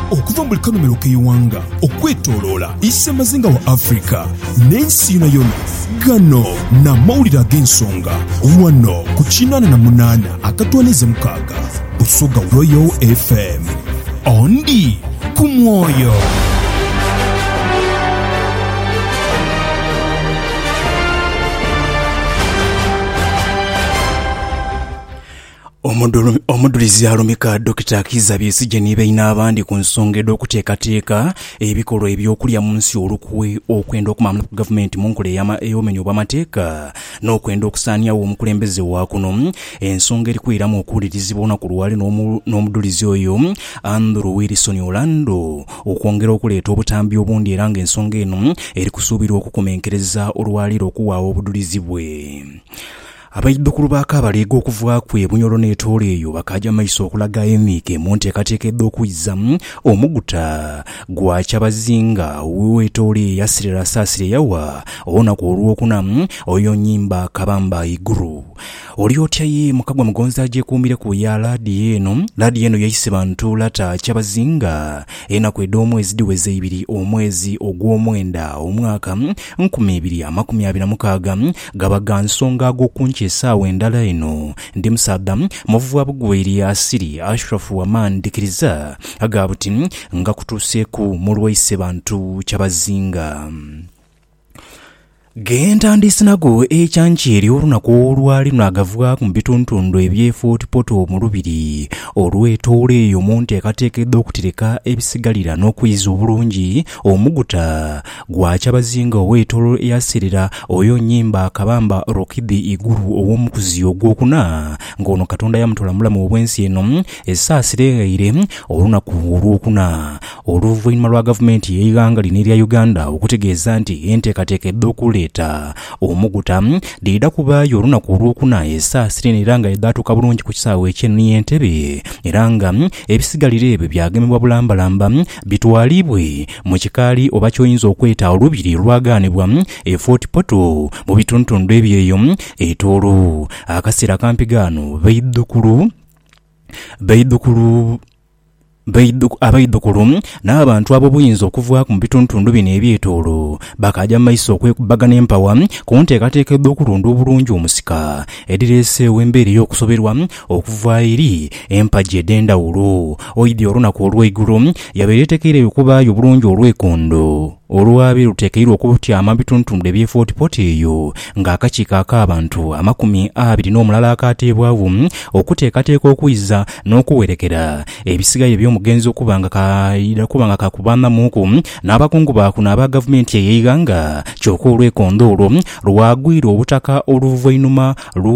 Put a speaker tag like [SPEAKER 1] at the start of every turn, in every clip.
[SPEAKER 1] okuva mu kanomero k'eyiwanga okwetooloola issa mazinga wa Afrika n'ensi yonna gano n'amawulire ag'ensonga wano ku 88.6 Busoga Royal FM ondi ku mwoyo. Omudulizi alumika Dr. Kiza Besigye nibeina abandi ku nsonga ed'okuteekateeka ebikolwa ebyokulya mu nsi olukwe okwenda okumamula ku gavumenti mu nkola ey'obumenyi bw'amateeka n'okwenda okusaanyawo omukulembeze wa kuno. Ensonga erikweramu okuwulirizibwa olunaku lwali n'omudulizi oyo Andrew Wilson Orlando okwongera okuleeta obutambi obundi era ng'ensonga eno eri kusuubirwa okukomenkereza olwaliro okuwaawo obudulizi bwe. Abayiddukulu ba Kabaleega okuva ku Bunyoro n'Etoolo eyo bakajja maiso okulaga emike mu nteekateeka ed'okuyizza omuguta gwa Kyabazinga w'Etoolo eyasirira saasire yawa olunaku olwokuna oyo nnyimba Kabamba Iguru. Oli otya ye Mukagwa Mugonza agyekuumire ku ya laadiyo eno yayise bantu lata Kyabazinga enaku ed'omwezi diweze 2 omwezi ogw'omwenda omwaka 2026 gabaga nsonga ag'okunki essaawa endala eno ndi musaada muvuba bugweri asiri Ashraf Waman ndikiriza agabuti nga kutuuseeku mu lwayise bantu Kyabazinga. Genda ndisinago ekyankyeri olunaku olwali nagavuga ku bituntundu eby'Fort Portal mu Lubiri olw'Etoolo eyo mu nteekateeka ed'okutereka ebisigalira n'okuyiza obulungi omuguta gwa Kyabazinga ow'Etoolo eyasirira oyo nnyimba Kabamba Rokidi Iguru ow'omukuzi ogwokuna ng'ono Katonda yamutwala mulamu obwensi eno essaasireegaire olunaku olwokuna oluvannyuma lwa gavumenti y'eggwanga lino erya Uganda okutegeeza nti enteekateeka ed'okuleeta omuguta dida kubaayo olunaku olwokuna essaasire era nga eddatuuka bulungi ku kisaawe eky'ennu y'Entebbe era nga ebisigaliro ebyo byagemebwa bulambalamba bitwalibwe mu kikaali oba kyoyinza okweta olubiri lwagaanibwa Fort Portal mu bituntundu ebyo eyo Etoolo. Akaseera kampigaano abayiddukulu n'abantu abo buyinza okuva ku bituntundu bino eby'Etoolo bakajja maiso okwekubagana empawa ku nteekateeka ed'okulonda obulungi omusika edireeseewo embeera y'okusoberwa okuva eri empagi ed'endawulo. Oyidi olunaku olw'eigulu yabeera etekeereyo okubaayo obulungi olw'ekondo olwabe luteekeirwa okutyama bituntundu eby'Fort Portal eyo ng'akakiiko ak'abantu 20 n'omulala akateebwawo okuteekateeka okuyiza n'okuwerekera ebisigaye by'omugenzi okuba nga kakubanamuku n'abakungu baakuno aba gavumenti ey'eggwanga kyokka olw'ekondo olwo lwagwira obutaka oluvannyuma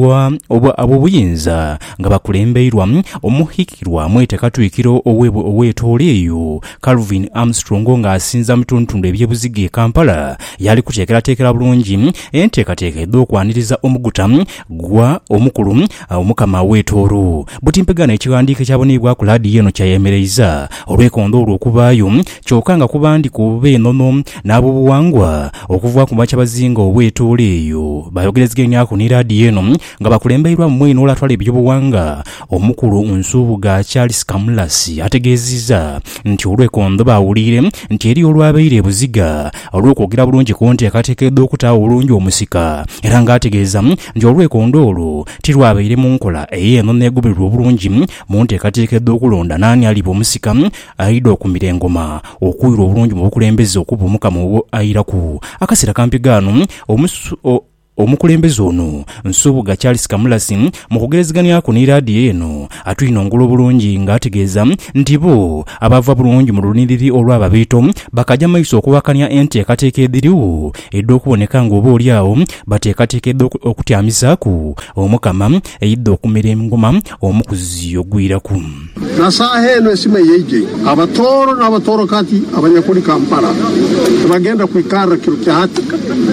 [SPEAKER 1] ab'obuyinza nga bakulembeirwa omuhikirwamu etekatwikiro ow'Etoolo eyo Calvin Armstrong ng'asinza mituntundu eby'ebuzige Kampala yali kuteekerateekera bulungi enteekateeka ed'okwaniriza omuguta gwa omukulu omukama w'Etoolo. Butimpegana ekiwandiiko ekyabonebwa ku laadiyo eno kyayemereza olw'ekondo olwo okubaayo kyokka nga kubandika oba ennono n'ab'obuwangwa okuva ku Kyabazinga ow'Etoolo eyo bayogerezeganyako ne laadiyo eno nga bakulembeirwa mu mwene olwatwala ebyobuwangwa omukulu Nsubuga Charles Kamulasi ategeezezza nti olw'ekondo bawulire nti eri olwabaire ebuziga olw'okwogera bulungi ku nteekateeka ed'okutaawa obulungi omusika era ng'ategeeza nti olw'ekondo olwo tirwabaire mu nkola ey'eno n'egobererwa obulungi mu nteekateeka ed'okulonda n'ani aliba omusika ayida okumira engoma okuwira obulungi mu bukulembeze okuba omukama obwo ayiraku. Akaseera kampigaano omukulembeze ono Nsubuga Charles Kamulasi mu kugerezeganyako ne laadiyo eno atuyinongola obulungi ng'ategeeza nti bo abava bulungi mu luniriri olw'ababiito bakajja maiso okuwakanya enteekateeka ediriwo ed'okuboneka ng'oba oliawo bateekateekedde okutyamizaku omukama eyidde okumira engoma omukuzi ogwiraku.
[SPEAKER 2] Nasaaha eno esima yeije abatooro n'abatooro kati abanyakuli Kampala bagenda kwikarra kiro kya hati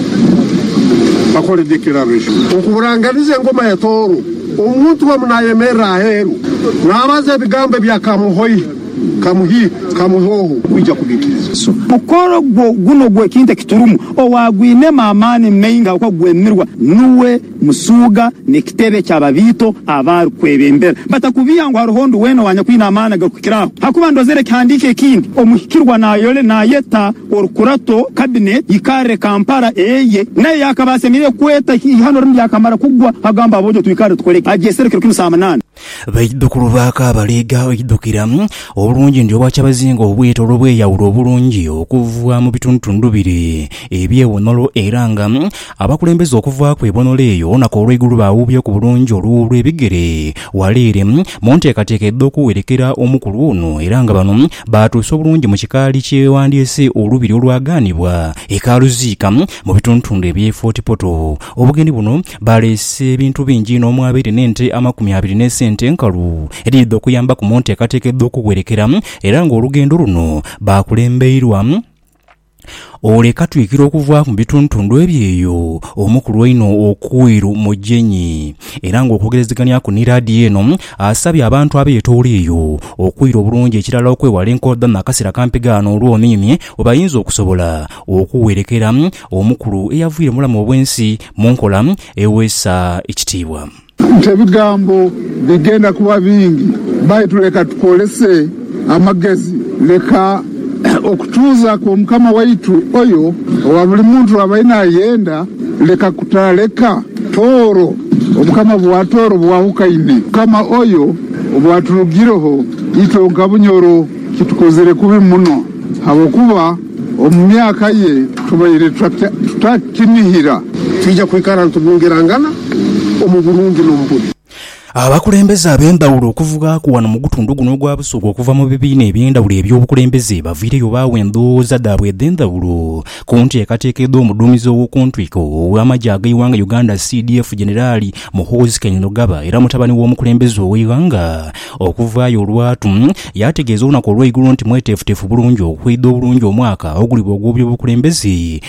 [SPEAKER 2] bakole declaration okuburanganiza engoma ya Tooro omuntu bamunayemerera aheru n'abaza ebigambo bya Kamuhoyi kamuhoho kwija kubikiriza
[SPEAKER 3] mukoro guno gwe kinte kiturumu owagwine mamani meinga uko gwemirwa nuwe musuga ne kitebe cy'ababito abari kwebembera batakubiya ngo haruhondo weno wanya kwina amana gakukiraho hakuba ndozere kandike kindi omuhikirwa nayole nayeta orukurato cabinet yikare Kampala eye naye yakabasemire kweta hano rimya kamara kugwa agamba abojo twikare tukoleka ajeserekero kimusamanana
[SPEAKER 1] baidukuru baka baliga idukira obulungi ndio bwachabazinga obweto lobwe yawulo obulungi okuva mu bituntundu biri ebyewonolo eranga abakulembeza okuva ku ebonolo eyo nako olw'eggulu baawubye ku bulungi olw'olwo ebigere waleere mu nteekateeka eddokuwerekera omukulu ono era nga bano baatuuse obulungi mu kikaali kyewandyese olubiri olwagaanibwa ekaluziika mu bituntundu eby'e Fort Portal. Obugendi buno baleese ebintu bingi n'omwabiri n'ente 20 sente nkalu eridde okuyamba ku nteekateeka eddokuwerekera era ng'olugendo luno baakulembeirwa oleka twikira okuva mu bituntundu ebyeyo omukulu eno okwiru mu Jenyi era ng'okwogerezeganya ku niraadi eno asabye abantu abeetoole eyo okwiru obulungi ekirala okwewala enkoda n'akaseera kampigaano olw'omimye webayinza okusobola okuwerekera omukulu eyaviire mulamu obwensi mu nkola eweesa ekitiibwa.
[SPEAKER 4] Ebigambo bigenda kuba bingi baitu leka tukolese amagezi leka okutuuza ku mukama waitu oyo owa buli muntu abaina ayenda leka kutaleka toro omukama bwatoro bwahukaine mukama oyo obwaturugireho itonga bunyoro kitukozere kubi muno habokuba omu myaka ye tubaire tutakinihira
[SPEAKER 2] twija kwikara ntubungirangana omu Burundi n'omubuli
[SPEAKER 1] abakulembeze ab'endawulo okuvuga ku wano mu gutundu guno gwa Busoga okuva mu bibiina eby'endawulo eby'obukulembeze baviireyo baawa endowooza dhaabwe ed'endawulo ku nteekateeka omuduumizi ow'okuntwiko ow'amagye ag'eiwanga Uganda CDF Generali Muhoozi Kainerugaba era mutabani w'omukulembeze ow'eiwanga okuvaayo olwatu yategeeza olunaku olw'eigulu nti mweteefuteefu bulungi okwidda obulungi omwaka ogulibwa ogw'obukulembeze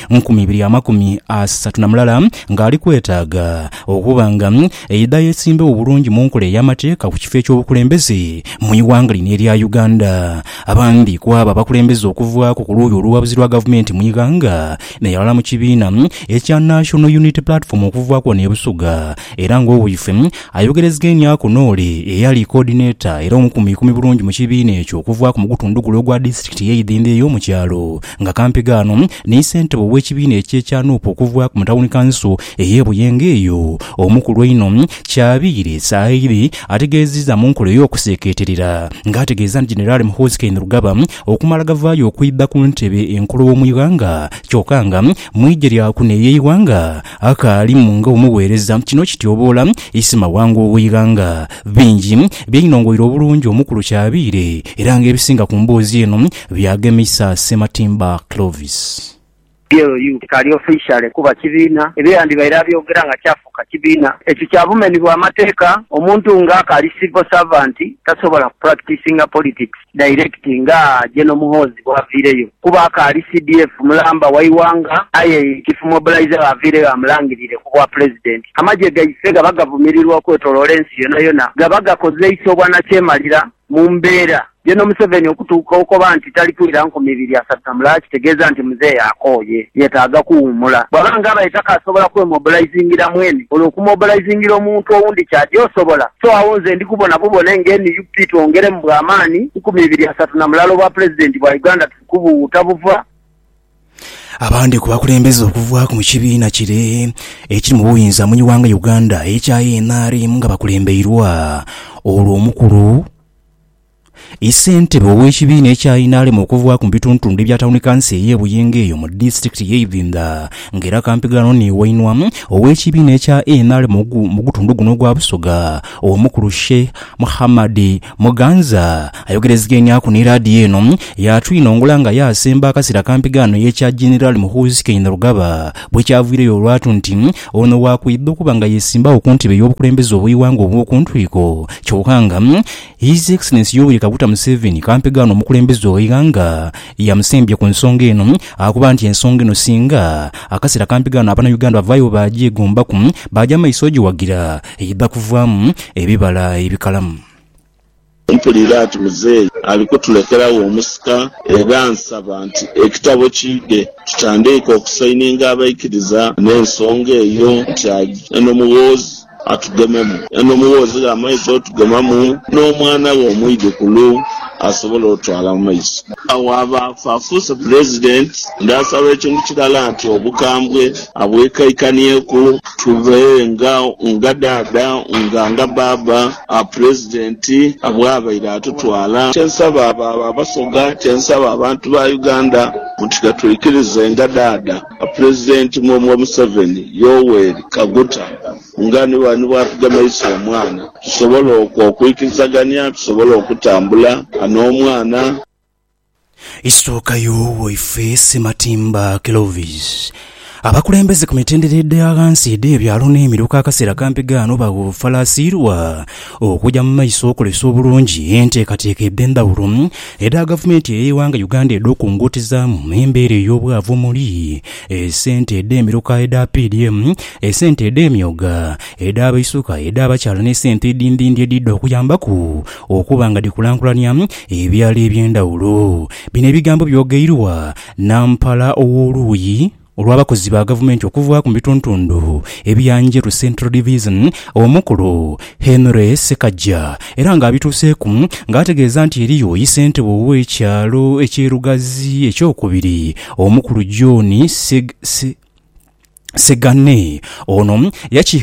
[SPEAKER 1] 2030 ng'ali kwetaaga okuba nga edda yeesimbe obulungi mu nkola ey'amateeka ku kifo eky'obukulembeze mu Iwanga lino erya Uganda. Abandi ku abo abakulembeze okuvaako ku luuyi oluwabuzi lwa gavumenti mu Uganda neyalala mu kibiina ekya National Unity Platform okuvaako ne Busoga era ng'obwife ayogerezeganya kunoole eyali coordinator era omukumi bulungi mu kibiina ekyo okuvaako mu gutundugulo ogwa district y'Idinde ey'omu kyalo nga kampigaano ne ssentebe w'ekibiina eky'ekyanuupu okuvaako mu town council ey'Ebuyenge eyo omukulu eno Kyabiire Saidi ategeezezza mu nkola y'okuseekeeterera ng'ategeeza nti General Muhoozi Kainerugaba okumala gavaayo okwidda ku ntebe enkulu w'omu Uganda kyokka nga mwigye lyaku n'ey'eiwanga akaali mu ng'omuweereza kino kityoboola isima wangu ow'Uganda bingi byeinongoyira obulungi omukulu Kyabiire era ng'ebisinga ku mboozi eno byagemisa Sematimba Clovis.
[SPEAKER 5] BLU kali official kuba kibiina ebyandi baira byogera nga kyafuka kibiina ekyo kyabumenibwa amateeka omuntu nga kali civil servant tasobola practicing politics directing General Muhoozi bwavireyo kuba kali CDF mulamba waiwanga aye chief mobilizer avireyo amulangirire kuba president amaje gaisega bagavumirirwa kwetolola ensi yona gabagakoze isobwa na kyemalira mu mbeera General Museveni okutuuka okoba nti tali kwira 2030 kitegeeza nti muzee yakoye yetaaga kuwumula bwabanga abayitaka asobola kwemobilizingira mwene olwokumobilizingira omuntu owundi kyali osobola so awonze ndikubona bubona engeni UP twongere mu bw'amaani 2030 obwa president bwa Uganda tukubu tabuva.
[SPEAKER 1] Abandi ku bakulembeze okuvaako mu kibiina kire ekiri mu buyinza mu Iwanga Uganda NRM nga bakulembeirwa olwo omukulu Isentebe ow'ekibiina ekya NRM okuvaako mu bituntundu ebya town council y'Ebuyenge eyo mu district y'Ibinda ng'era kampigaano neewainwa ow'ekibiina ekya NRM mu gutundu guno gwa Busoga omukulu Sheikh Muhammad Muganza ayogerezeganya ku n'eraadiyo eno yatwinongola nga yasemba akaseera kampigaano y'ekya General Muhoozi Kainerugaba bwe kyaviireyo olwatu nti ono waakwidde okuba nga yeesimbawo ku ntebe y'obukulembeze obw'eiwanga obw'okuntwiko kyokka nga His Excellency Yoweri Kaguta Museveni kampigaano omukulembeze ow'Uganda yamusembye ku nsonga eno akuba nti ensonga eno singa akaseera kampigaano Abannayuganda bavaayo bagyegombaku bajja maiso giwagira eyidda kuvaamu ebibala ebikalamu.
[SPEAKER 6] mpulira ati muzeeyi aliko tulekerawo omusika era nsaba nti ekitabo kiyige tutandike okusayininga abayikiriza n'ensonga eyo nti eno muwoozi atugememu eno muwoozi amaiso otugemamu n'omwana we omwidukulu asobola otwala mu maiso awaba afuuse pulezidenti ndasaba ekintu kirala nti obukambwe abwekaikanyeku tube nga dada nga baba pulezidenti abwabaire atutwala kyensaba abo abasoga kyensaba abantu ba Uganda nti gatwikirize nga dada pulezidenti Mwemwe Museveni Yoweri Kaguta ngani wani bwatugamaiso omwana tusobola okwikirizaganya tusobola okutambula n'omwana
[SPEAKER 1] isookayo waife Sematimba Clovis abakulembeze ku mitendera y'agansi ebyalo n'emiruka akaseera kampigaano bafalaasiirwa okujja mu maiso okolesa obulungi enteekateeka eby'endawulo eda gavumenti ey'eggwanga Uganda ed'okungutizaamu embeera ey'obwavu muli esente ed'emiruka eda PDM esente ed'emyoga ed'abaisuka ed'abakyala n'esente edindindi edidda okuyambaku okuba nga dikulankulanya ebyalo eby'endawulo. Bino ebigambo byogeirwa Nampala ow'oluuyi olw'abakozi ba gavumenti okuva ku bitundu ebyanjeru Central Division omukulu Henry Sekajja era ng'abituuseeku ng'ategeeza nti eriyo ssentebe ow'ekyalo ekyerugazi ekyokubiri omukulu John Segane ono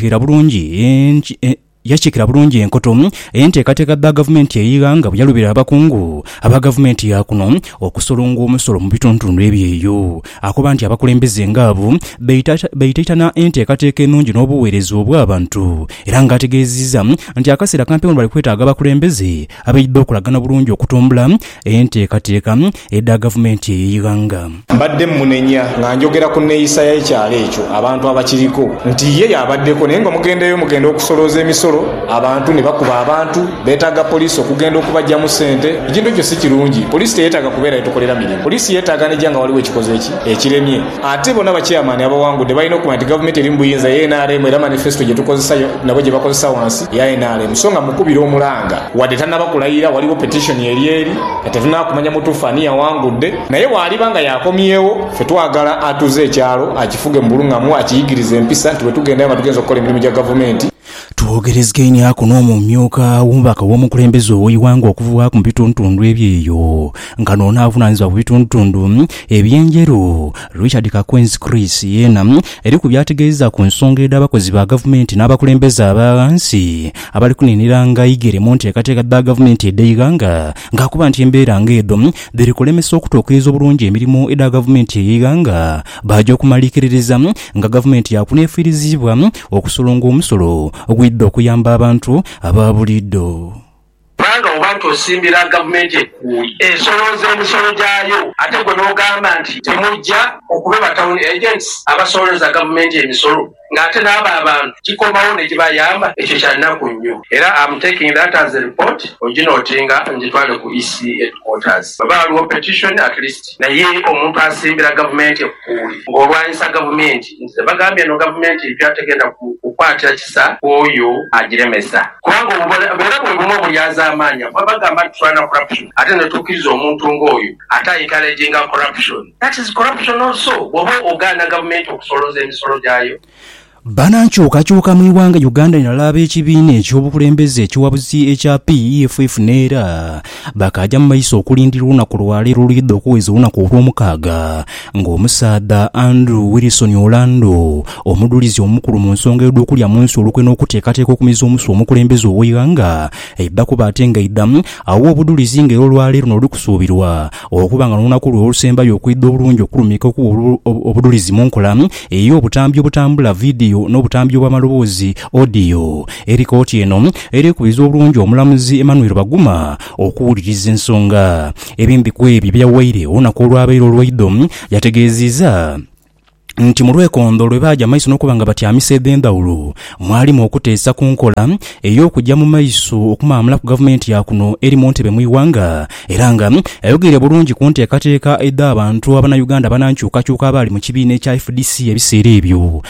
[SPEAKER 1] yakiikira bulungi enkoto enteekateeka za gavumenti ey'eggwanga bwe yalubira abakungu aba gavumenti yakuno okusolonga omusolo mu bitundu ebyeyo akuba nti abakulembeze ng'abo beeyitaitana enteekateeka ennungi n'obuweereza obw'abantu era ng'ategeezezza nti akaseera kampewo bali kwetaaga abakulembeze abeeyidde okulagana bulungi okutumbula enteekateeka edda gavumenti ey'eggwanga.
[SPEAKER 7] Mbadde munenya nga njogera ku nneeyisa y'ekyalo ekyo abantu abakiriko nti ye yabaddeko naye nga mugenda okusolooza emisolo abantu ne bakuba abantu beetaaga poliisi okugenda okubajja mu ssente ekintu ekyo si kirungi. Poliisi teyeetaaga kubeera etukolera mirimu. Poliisi yeetaaga nejja nga waliwo ekikoze ekiremye ate bonna bakyamaani abawangudde balina okumanya nti gavumenti eri mu buyinza ye NRM era manifesto gye tukozesayo nabo gye bakozesa wansi ya NRM so nga mukubira omulanga wadde tannabakulayira waliwo petitioni eri tetunaakumanya mutuufu ani yawangudde naye bw'aliba yakomyewo ffe twagala atuze ekyalo akifuge mu buluŋŋamu akiyigiriza empisa nti bwe tugendayo nga tugenza okukola emirimu gya gavumenti.
[SPEAKER 1] Twogerezeganya kuno omumyuka w'omubaka w'omukulembeze ow'eggwanga okuva mu bitundu ebyeyo nga n'ono avunaanyizibwa ku bitundu ebyenjeru Richard Kakwenzi Chris yena eri ku byategeeza ku nsonga ed'abakozi ba gavumenti n'abakulembeze abansi abali kuninira nga yigere mu nteekateeka za gavumenti ed'eggwanga ng'akuba nti embeera ng'edo dhiri kulemesa okutuukiriza obulungi emirimu edda gavumenti ey'eggwanga bajja okumaliriza nga gavumenti yakuneefiirizibwa okusolonga omusolo ogwidde okuyamba abantu ababuliddo.
[SPEAKER 8] Kubanga oba tosimbira gavumenti ekkuuli esolooza emisolo gyayo ate gwe n'ogamba nti temujja okuba town agents abasolooza gavumenti emisolo ng'ate n'abo abantu kikomawo ne kibayamba ekyo kya nnaku nnyo. Era I'm taking that as a report oginootinga ngitwale ku EC headquarters. Baba waliwo petition at least naye omuntu asimbira gavumenti ekkuuli ng'olwanyisa gavumenti nti bagambye no gavumenti ebyategenda kukwatira kisa oyo agiremesa kubanga obubeera bwe bumu obulyaza amaanyi bagamba tutwana corruption ate ne tukkiriza omuntu ng'oyo ate ayikaleginga corruption. That is corruption also bw'oba ogaana gavumenti okusolooza emisolo gyayo.
[SPEAKER 1] Banankyukakyuka mu Iwanga Uganda nalaba ekibiina ekyobukulembeze ekiwabuzi ekya PEFF neera bakajja mu maiso okulindirira olunaku lwaleero oluyidde okuweza olunaku olw'omukaaga ng'omusaadha Andrew Wilson Orlando omudulizi omukulu mu nsonga y'okulya mu nsi olukwe n'okuteekateeka okumiza omusu omukulembeze ow'Iwanga ebbakuba ate nga iddamu awo obudulizi ng'era olwaleero n'olukusuubirwa okuba nga n'olunaku lwe olusembayo okwidda obulungi okulumika obudulizi mu nkola ey'obutambi obutambula vidiyo n'obutambi bw'amaloboozi audio erikooti eno erikubiza obulungi omulamuzi Emmanuel Baguma okuwuliriza ensonga ebimbi ku ebyo byawaire olunaku olwabeera olw'iddo yategeezezza nti mu lwekondo lwe bajja maiso n'okuba nga batyamisa eby'endawulo mwalimu okuteesa ku nkola ey'okujja mu maiso okumaamula ku gavumenti ya kuno eri mu ntebe mu iwanga era nga ayogere bulungi ku nteekateeka edda abantu abanayuganda banankyukakyuka abaali mu kibiina ekya FDC ebiseera ebyo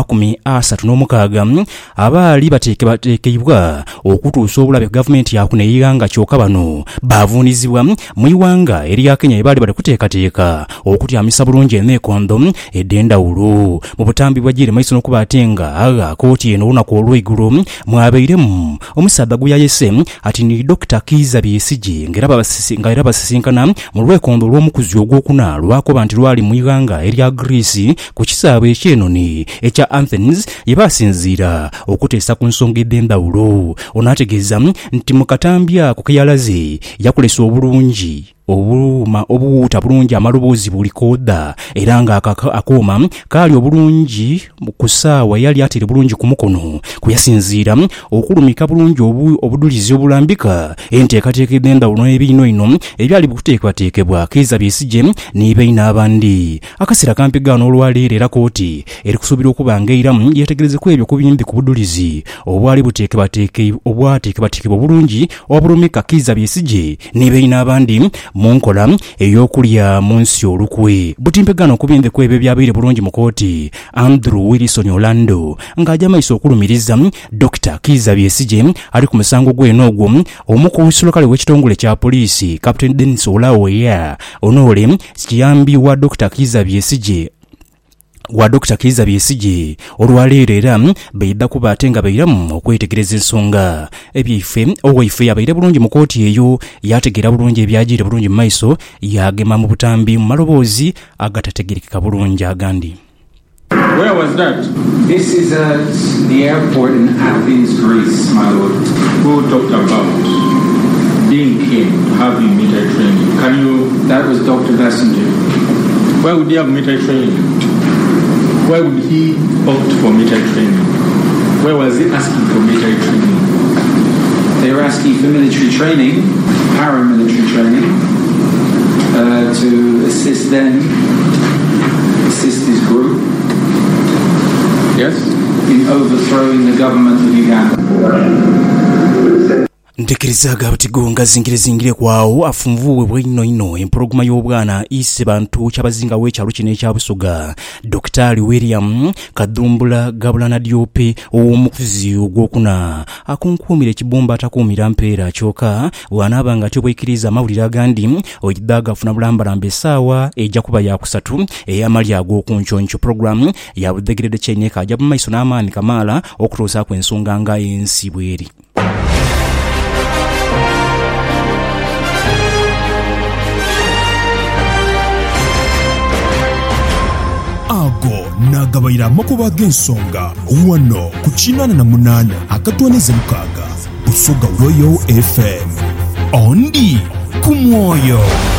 [SPEAKER 1] 36 abaali bateekebwa okutuusa obulabe ku gavumenti ya kuno eyiwanga kyokka bano baavuunizibwa mu iwanga erya Kenya ebaali bali kuteekateeka okutyamisa bulungi enneekondo eddenda mu butambi bwajjire maiso n'okuba ate nga kooti eno olunaku olw'eigulu mwabairemu omusaadha gwe yayese ati ni Dr. Kizza Besigye ng'era basisinkana mu lwekondo olw'omukuzi ogwokuna lwakoba nti lwali mu iwanga erya Greece ku kisaawe ekyenoni ekya Athens ye basinziira okuteesa ku nsonga edd'endawulo. Ono ategeeza nti mu katambi ako ke yalaze yakolesa obulungi obuwuuta bulungi amaloboozi buli kooda era nga akooma kaali obulungi ku ssaawa yali atere bulungi ku mukono kuyasinziira okulumika bulungi obudulizi obulambika enteekateeka edd'endawulo n'ebiino ino ebyali bukuteekebwateekebwa Kizza Besigye n'ebiina abandi. Akaseera kampiga n'olwaleero era kooti eri kusuubira okuba ng'eiramu yeetegerezeko ebyo ku bimbi ku budulizi obwateekebwateekebwa bulungi obulumika Kizza Besigye n'ebiina abandi mu nkola ey'okulya mu nsi olukwe. Butimpegano okubinde ku ebyo byabaire bulungi mu kooti Andrew Wilson Orlando ng'ajja maiso okulumiriza Dr. Kizza Besigye ali ku musango gweno ogwo omukuusulokale w'ekitongole kya poliisi Captain Dennis Olaweya onoole kiyambi wa Dr. Kizza Besigye olwaleero era beidda kuba ate nga beiramu okwetegereza ensonga ebyaife owaife yabaire bulungi mu kooti eyo yategeera bulungi ebyagire bulungi mu maiso yagema mu butambi mu maloboozi agatategerekeka bulungi agandi.
[SPEAKER 9] Where was that?
[SPEAKER 10] This is at the airport in Athens, Greece, my lord.
[SPEAKER 9] Who talked about being keen to have him military training?
[SPEAKER 10] That was Dr. Besigye.
[SPEAKER 9] Why would he have military training? Why would he opt for military training? Where was he asking for military training?
[SPEAKER 10] They were asking for military training, paramilitary training, to assist his group.
[SPEAKER 9] Yes?
[SPEAKER 10] In overthrowing the government of Uganda.
[SPEAKER 1] ntekerezaga batigonga zingire kwawo afunvuwe bwino ino empologoma y'obwana ise bantu kyabazinga w'ekyalo kino ekya Busoga. Dr. William Kadumbula Gabulana Diope omukuzi ogwokuna akunkumira ekibumba atakuumira mpeera kyokka bw'anaaba nga kyobwekiriza amawulire agandi oyidaga afuna bulambalamba essaawa ejja kuba yakusatu ey'amali ag'okunkyoncho program ya budegerede kyeneka ajja mu maiso n'amaani kamaala okutuusaako ensonga nga ensi bweri.
[SPEAKER 11] Ago nagabayira amakuba g'ensonga wano ku 88 akatwoneze mukaga Busoga Royal FM ondi ku mwoyo.